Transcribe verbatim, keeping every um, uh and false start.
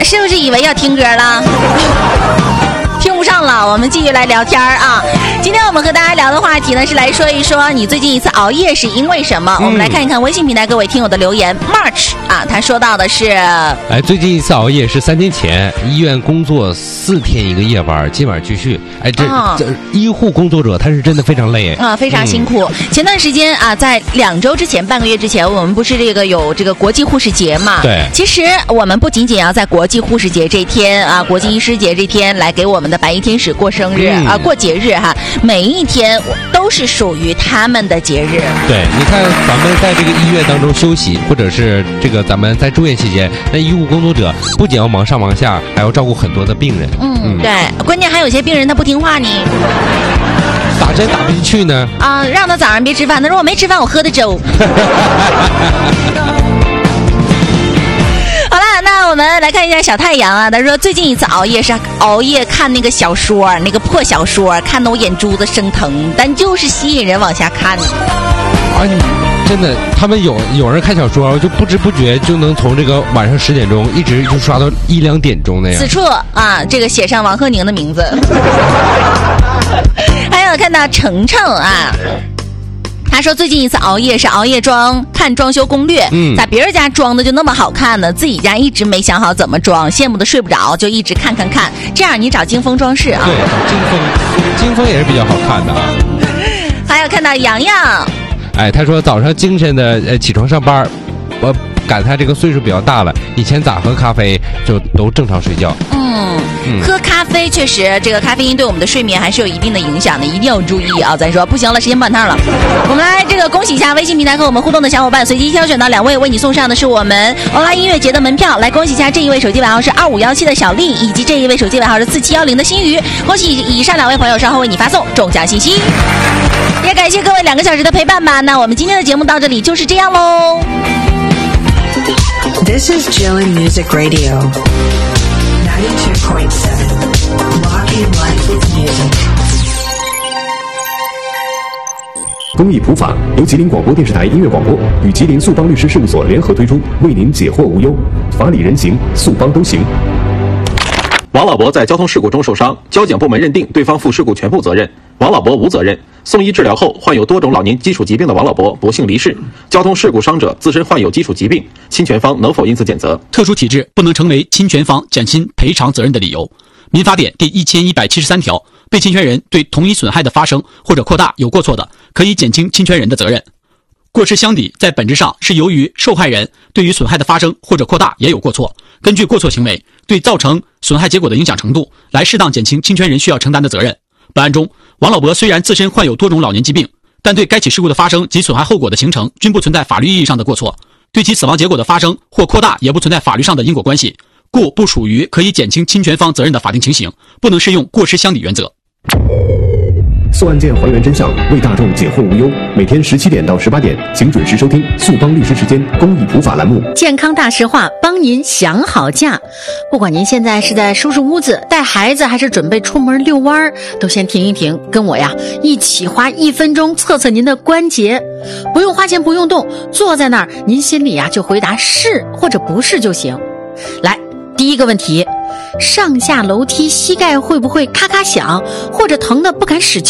是不是以为要听歌了？听不上了，我们继续来聊天啊。今天我们和大家聊的话题呢，是来说一说你最近一次熬夜是因为什么、嗯、我们来看一看微信平台各位听友的留言。 March 啊，他说到的是哎，最近一次熬夜是三天前，医院工作四天一个夜班，今晚继续。哎，这、哦、这医护工作者他是真的非常累啊、嗯，非常辛苦、嗯、前段时间啊，在两周之前半个月之前，我们不是这个有这个国际护士节嘛？ 对， 其实我们不仅仅要在国际护士节这天啊，国际医师节这天来给我们的白衣天使过生日、嗯、啊，过节日哈，每一天都是属于他们的节日。 对，你看咱们在这个医院当中休息，或者是这个咱们在住院期间，那医务工作者不仅要忙上忙下，还要照顾很多的病人。 嗯，嗯对，关键还有些病人他不听话呢， 打针打不进去呢。 啊，让他早上别吃饭，他说我没吃饭，我喝的粥。那我们来看一下小太阳啊，他说最近一次熬夜是熬夜看那个小说，那个破小说，看得我眼珠子生疼，但就是吸引人往下看。 啊，你真的，他们有有人看小说，就不知不觉就能从这个晚上十点钟一直就刷到一两点钟那样。 此处啊，这个写上王鹤宁的名字。还有看到程程啊。他说最近一次熬夜是熬夜装看装修攻略，嗯，咋别人家装的就那么好看呢？自己家一直没想好怎么装，羡慕的睡不着，就一直看看看。这样你找金风装饰啊， 对，金风，金风也是比较好看的啊。 还有看到洋洋， 哎，他说早上精神的呃起床上班，我感叹这个岁数比较大了，以前咋喝咖啡就都正常睡觉。 嗯，嗯喝咖啡确实，这个咖啡因对我们的睡眠还是有一定的影响的，一定要注意啊！咱说不行了，时间半趟了，我们来这个恭喜一下微信平台和我们互动的小伙伴，随机挑选到两位，为你送上的是我们欧拉音乐节的门票。来恭喜一下这一位手机尾号是二五一七的小丽，以及这一位手机尾号是四七一零的新宇，恭喜以上两位朋友，稍后为你发送中奖信息。也感谢各位两个小时的陪伴吧。那我们今天的节目到这里就是这样喽。 This is Jillian Music Radio, ninety-two point seven, Rocking Life with Music. 公益普法由吉林广播电视台音乐广播与吉林速邦律师事务所联合推出，为您解惑无忧，法理人行，速邦都行。 王老伯在交通事故中受伤，交警部门认定对方负事故全部责任，王老伯无责任。送医治疗后，患有多种老年基础疾病的王老伯不幸离世。交通事故伤者自身患有基础疾病，侵权方能否因此减责？ 特殊体质不能成为侵权方减轻赔偿责任的理由。民法典第一千一百七十三条，被侵权人对同一损害的发生或者扩大有过错的，可以减轻侵权人的责任。过失相抵在本质上是由于受害人对于损害的发生或者扩大也有过错，根据过错行为对造成损害结果的影响程度来适当减轻侵权人需要承担的责任。本案中，王老伯虽然自身患有多种老年疾病，但对该起事故的发生及损害后果的形成均不存在法律意义上的过错，对其死亡结果的发生或扩大也不存在法律上的因果关系，故不属于可以减轻侵权方责任的法定情形，不能适用过失相抵原则。 诉案件还原真相，为大众解惑无忧。每天十七点到十八点，请准时收听速邦律师时间公益普法栏目。 健康大实话，帮您想好假。不管您现在是在收拾屋子、带孩子，还是准备出门遛弯，都先停一停，跟我呀一起花一分钟测测您的关节。不用花钱，不用动，坐在那儿，您心里呀就回答是或者不是就行。来，第一个问题，上下楼梯膝盖会不会咔咔响，或者疼得不敢使劲？